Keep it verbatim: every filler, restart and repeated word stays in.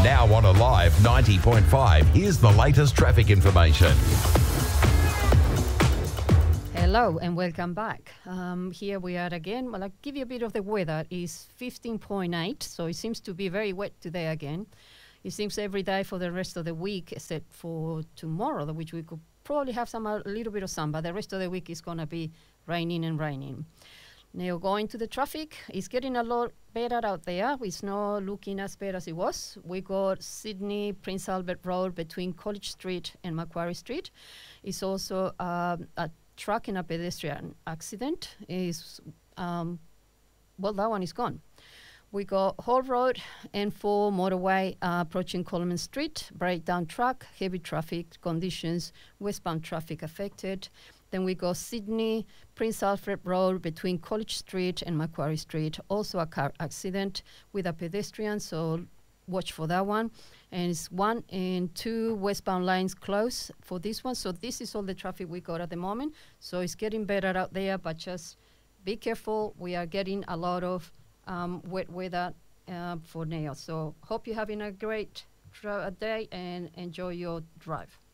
Now on Alive ninety point five, here's the latest traffic information. Hello and welcome back. Um, here we are again. Well, I'll give you a bit of the weather. It's fifteen point eight, so it seems to be very wet today again. It seems every day for the rest of the week, except for tomorrow, which we could probably have some a little bit of sun, but the rest of the week is going to be raining and raining. Now going to the traffic, it's getting a lot better out there. It's not looking as bad as it was. We got Sydney, Prince Albert Road between College Street and Macquarie Street. It's also um, a truck and a pedestrian accident. Is um, well, that one is gone. We got Hall Road, N four motorway uh, approaching Coleman Street, breakdown truck, heavy traffic conditions, westbound traffic affected. Then we go Sydney, Prince Alfred Road between College Street and Macquarie Street, also a car accident with a pedestrian, so watch for that one. And it's one and two westbound lines closed for this one. So this is all the traffic we got at the moment. So it's getting better out there, but just be careful. We are getting a lot of um, wet weather uh, for now. So hope you're having a great tra- day and enjoy your drive.